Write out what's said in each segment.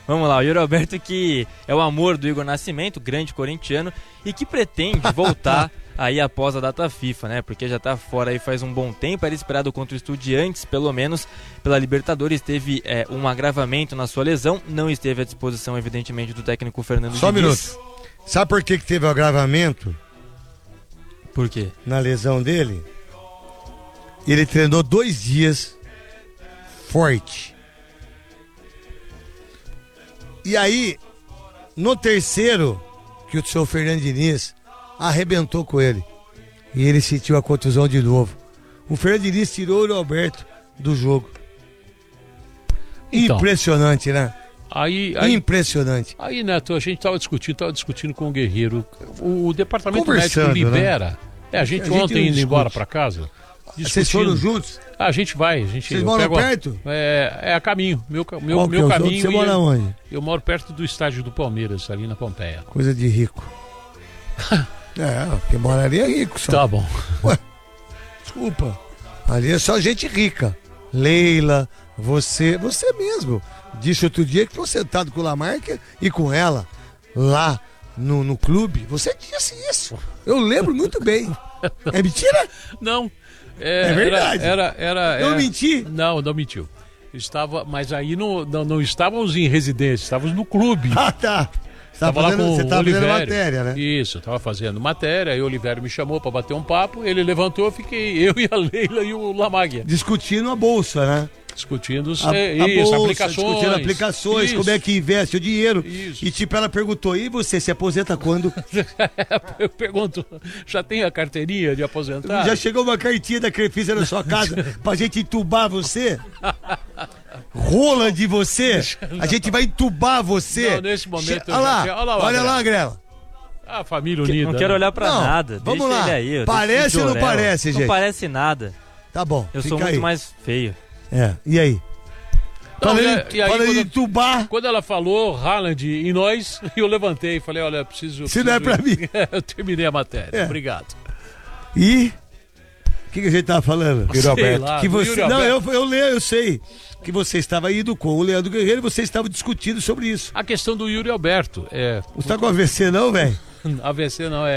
Vamos lá, o Yuri Alberto, que é o amor do Igor Nascimento, grande corintiano, e que pretende voltar aí após a data FIFA, né? Porque já tá fora aí faz um bom tempo, era esperado contra o Estudiantes, pelo menos pela Libertadores, teve um agravamento na sua lesão, não esteve à disposição, evidentemente, do técnico Fernando Diniz. Só um minuto. Sabe por que teve o agravamento? Por quê? Na lesão dele, ele treinou 2 dias forte. E aí, no terceiro, que o senhor Fernando Diniz arrebentou com ele. E ele sentiu a contusão de novo. O Fernando Diniz tirou o Alberto do jogo. Então, impressionante, né? Impressionante. Aí, Neto, a gente tava discutindo com o Guerreiro. O departamento médico libera. Né? A gente ontem indo embora para casa. Vocês foram juntos? A gente vai. Vocês moram perto? É a caminho. Meu caminho. Você mora onde? Eu moro perto do estádio do Palmeiras, ali na Pompeia. Coisa de rico. Quem mora ali é rico só. Tá bom. Ué, desculpa. Ali é só gente rica. Leila, você mesmo. Disse outro dia que estou sentado com o Lamarca e com ela lá no clube. Você disse isso. Eu lembro muito bem. É mentira? Não. É verdade. Eu menti? Não mentiu. Mas aí não estávamos em residência, estávamos no clube. Ah, tá. Você estava fazendo matéria, né? Isso, eu estava fazendo matéria, aí o Olivério me chamou para bater um papo, ele levantou, fiquei eu e a Leila e o Lamáguia. Discutindo a bolsa, né? Discutindo a bolsa, aplicações. Discutindo aplicações, como é que investe o dinheiro. Isso. E tipo, ela perguntou, e você se aposenta quando? Eu pergunto, já tem a carteirinha de aposentar? Já chegou uma cartinha da Crefisa na sua casa pra gente entubar você? Rola de você? A gente vai entubar você? Não, nesse momento... Olha lá, Grela. A família unida. Não quero olhar pra nada. Vamos lá. Ele aí, parece ou não parece, gente? Não parece nada. Tá bom. Eu sou muito mais feio. E aí? Falei de entubar. Quando ela falou Haaland e nós, eu levantei e falei, olha, preciso... Se não é pra mim. Eu terminei a matéria, obrigado. E... O que a gente tava falando? Yuri Alberto. Que você... Não, eu sei. Que você estava indo com o Leandro Guerreiro e você estava discutindo sobre isso. A questão do Yuri Alberto. Você tá com AVC não, velho? AVC não,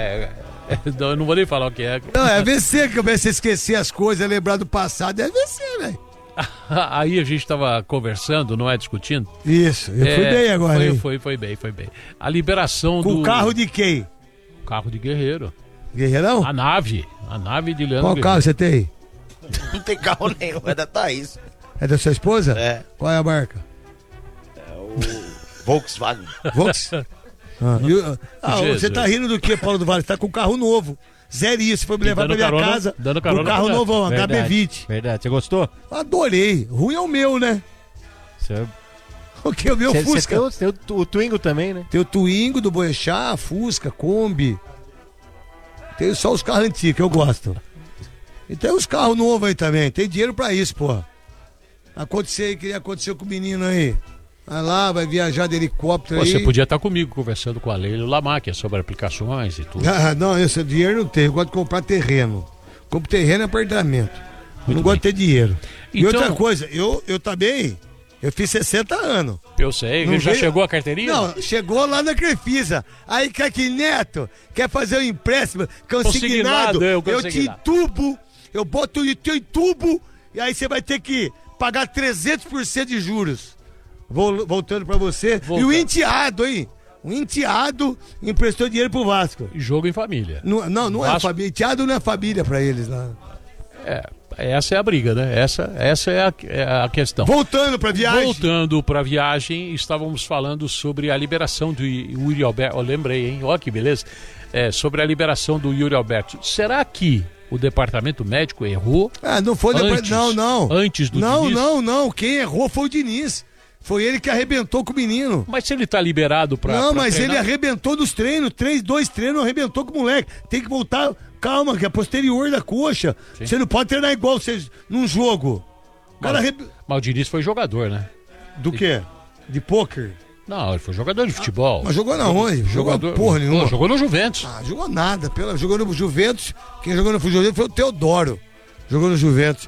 eu não vou nem falar o que é. Não, é AVC, que começa a esquecer as coisas, lembrar do passado, é AVC, velho. Aí a gente tava conversando, não é discutindo? Isso, eu fui bem agora. Foi bem. A liberação com o carro de quem? O carro de Guerreiro. Guerreirão? A nave de Leandro Qual Guerreiro. carro você tem? Não tem carro nenhum, é da Thaís. É da sua esposa? É. Qual é a marca? É o Volkswagen. Volkswagen? Você tá rindo do que, Paulo do Vale? Você tá com um carro novo. Zero isso, foi me levar pra minha casa. Dando carona. Um carro novão, HB20. Verdade, você gostou? Adorei. Ruim é o meu, né? O que? O meu Fusca. Você tem o Twingo também, né? Tem o Twingo do Boechat, Fusca, Kombi. Tem só os carros antigos que eu gosto. E tem os carros novos aí também. Tem dinheiro pra isso, porra. Aconteceu com o menino aí. Vai lá, vai viajar de helicóptero aí. Você podia estar comigo conversando com a Leila e o Lamáquia sobre aplicações e tudo. Não, esse dinheiro não tem. Eu gosto de comprar terreno. Compro terreno e apartamento. Eu não gosto de ter dinheiro. E outra coisa, eu também, eu fiz 60 anos. Eu sei, ele já chegou a carteirinha? Não, chegou lá na Crefisa. Aí quer que Neto quer fazer um empréstimo consignado, eu te entubo, eu boto o teu entubo e aí você vai ter que pagar 300% de juros. Voltando pra você. E o enteado, hein? O enteado emprestou dinheiro pro Vasco. Jogo em família. Não Vasco... é família. Enteado não é família pra eles lá. Essa é a briga, né? Essa é a questão. Voltando pra viagem, estávamos falando sobre a liberação do Yuri Alberto. Lembrei, hein? Ó, que beleza. Sobre a liberação do Yuri Alberto. Será que o departamento médico errou? Não foi não. Antes do Diniz? Não. Quem errou foi o Diniz. Foi ele que arrebentou com o menino. Mas se ele tá liberado pra mas treinar... ele arrebentou dos treinos. 2 treinos, arrebentou com o moleque. Tem que voltar, calma, que é posterior da coxa. Sim. Você não pode treinar igual você num jogo. Mas o Diniz foi jogador, né? Do quê? De pôquer? Não, ele foi jogador de futebol. Mas jogou na onde? Jogador... porra nenhuma. Não, jogou no Juventus. Jogou nada. Jogou no Juventus. Quem jogou no Juventus foi o Teodoro. Jogou no Juventus.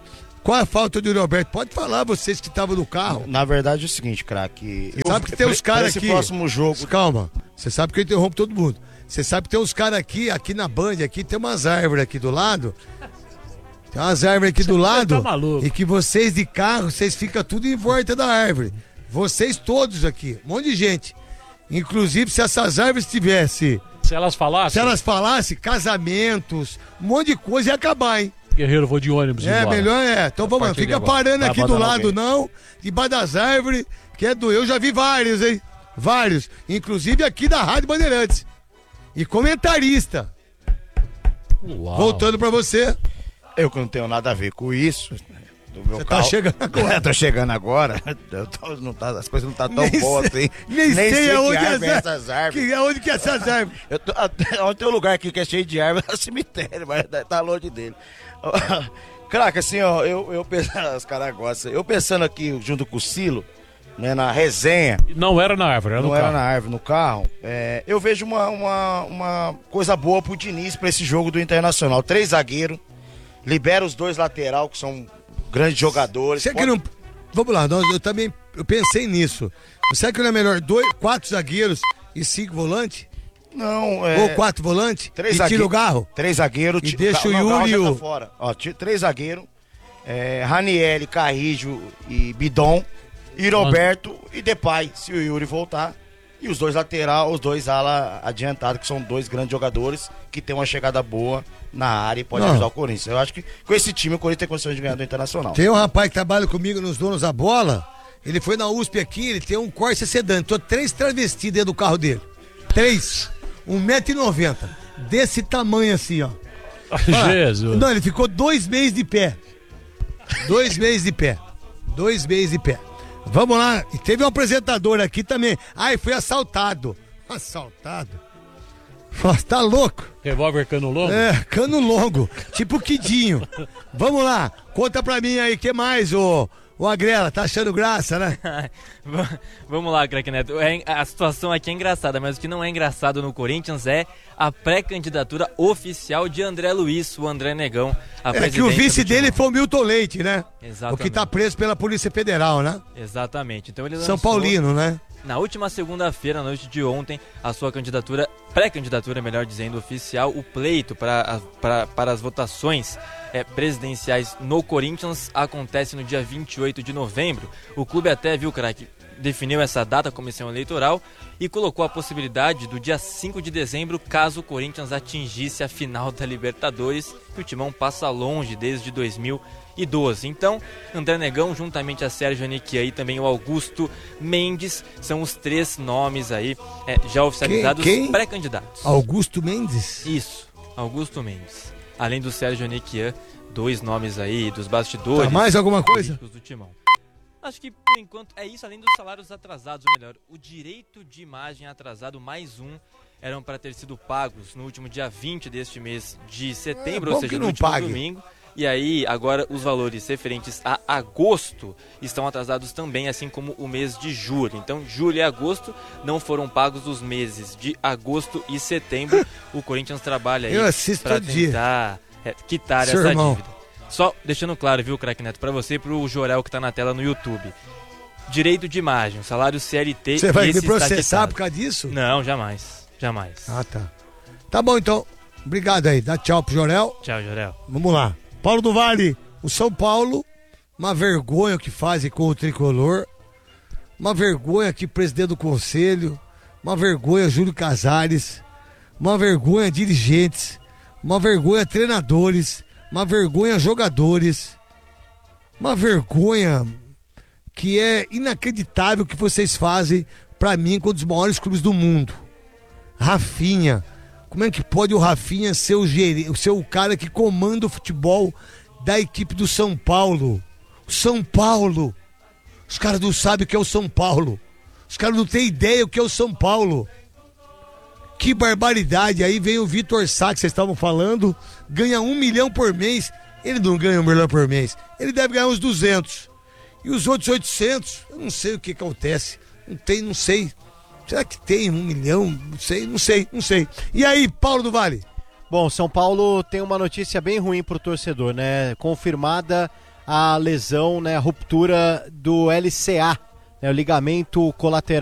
Qual a falta do Yuri Alberto? Pode falar, vocês que estavam no carro. Na verdade é o seguinte, craque. Sabe que tem os caras aqui. Próximo jogo. Calma, você sabe que eu interrompo todo mundo. Você sabe que tem uns caras aqui na Band, aqui tem umas árvores aqui do lado. Tem umas árvores aqui do lado. Tá maluco. E que vocês de carro, vocês ficam tudo em volta da árvore. Vocês todos aqui, um monte de gente. Inclusive, se essas árvores tivessem. Se elas falassem, casamentos, um monte de coisa ia acabar, hein? Guerreiro, vou de ônibus embora. Melhor é. Então vamos lá, fica parando aqui do lado não, debaixo das árvores, que é eu já vi vários, hein? Vários, inclusive aqui da Rádio Bandeirantes. E comentarista. Uau. Voltando pra você. Eu que não tenho nada a ver com isso. Do meu Você carro. tá chegando agora. Eu tô chegando agora. As coisas não tá tão boas assim. Nem sei aonde que essas árvores. Aonde que é essas árvores? Onde tem um lugar aqui que é cheio de árvores, é o cemitério, mas tá longe dele. Craque, assim, ó, eu pensando, os caras gostam. Eu pensando aqui junto com o Silo, né, na resenha. Não era na árvore, era no carro. Não era na árvore, no carro. Eu vejo uma coisa boa pro Diniz pra esse jogo do Internacional. 3 zagueiros, libera os 2 lateral, que são grandes jogadores. Será que não... Vamos lá, eu pensei nisso. Será que não é melhor 4 zagueiros e 5 volantes? Não, Ou 4 volantes? E tira o Garro? 3 zagueiros. E deixa o Yuri... Tá fora. Ó, 3 zagueiros. Ranieri, Carrijo e Bidon. E Roberto e Depay, se o Yuri voltar. E os 2 lateral, os 2 ala adiantados, que são 2 grandes jogadores que tem uma chegada boa na área e pode ajudar o Corinthians. Eu acho que com esse time o Corinthians tem condições de ganhar do Internacional. Tem um rapaz que trabalha comigo nos Donos da Bola. Ele foi na USP aqui, ele tem um Corsa sedã. Tô 3 travestis dentro do carro dele. 3. 1,90 m. Desse tamanho assim, ó. Jesus. Não, ele ficou 2 meses de pé. 2 meses de pé. 2 meses de pé. Vamos lá. E teve um apresentador aqui também. Ai, fui assaltado. Assaltado? Nossa, tá louco? Revólver cano longo? Cano longo. Tipo Quidinho. Vamos lá. Conta pra mim aí, o que mais, ô Agrela? Tá achando graça, né? Vamos lá, craque Neto. A situação aqui é engraçada, mas o que não é engraçado no Corinthians é a pré-candidatura oficial de André Luiz, o André Negão, a presidência. Que o vice dele foi o Milton Leite, né? Exatamente. O que tá preso pela Polícia Federal, né? Exatamente. Então ele São Paulino, né? Na última segunda-feira, na noite de ontem, a sua candidatura, pré-candidatura, melhor dizendo, oficial, o pleito para as votações presidenciais no Corinthians acontece no dia 28 de novembro. O clube até, viu, craque, definiu essa data, a comissão eleitoral, e colocou a possibilidade do dia 5 de dezembro, caso o Corinthians atingisse a final da Libertadores, que o Timão passa longe desde 2012. Então, André Negão, juntamente a Sérgio Aniquian e também o Augusto Mendes, são os 3 nomes aí já oficializados pré-candidatos. Augusto Mendes? Isso, Augusto Mendes. Além do Sérgio Aniquian, 2 nomes aí dos bastidores. Tá, mais alguma coisa? Do Timão. Acho que por enquanto é isso, além dos salários atrasados, ou melhor, o direito de imagem atrasado, mais um, eram para ter sido pagos no último dia 20 deste mês de setembro, ou seja, no último domingo. E aí, agora, os valores referentes a agosto estão atrasados também, assim como o mês de julho. Então, julho e agosto não foram pagos os meses de agosto e setembro. O Corinthians trabalha aí para tentar quitar essa dívida. Só deixando claro, viu, craque Neto, pra você e pro Jorel que tá na tela no YouTube. Direito de imagem, salário CLT... Você vai me processar por causa disso? Não, jamais. Jamais. Ah, tá. Tá bom, então. Obrigado aí. Dá tchau pro Jorel. Tchau, Jorel. Vamos lá. Paulo do Vale, o São Paulo, uma vergonha que fazem com o Tricolor, uma vergonha que presidente do conselho, uma vergonha Júlio Casares, uma vergonha dirigentes, uma vergonha treinadores, uma vergonha jogadores, uma vergonha que é inacreditável que vocês fazem pra mim com um dos maiores clubes do mundo. Rafinha, como é que pode o Rafinha ser o cara que comanda o futebol da equipe do São Paulo? O São Paulo, os caras não sabem o que é o São Paulo, os caras não têm ideia o que é o São Paulo. Que barbaridade. Aí vem o Vitor Sá, que vocês estavam falando, ganha 1 milhão por mês. Ele não ganha 1 milhão por mês, ele deve ganhar uns 200. E os outros 800, eu não sei o que acontece. Não sei. Será que tem 1 milhão? Não sei. E aí, Paulo do Vale? Bom, São Paulo tem uma notícia bem ruim pro torcedor, né? Confirmada a lesão, né, a ruptura do LCA, né, o ligamento colateral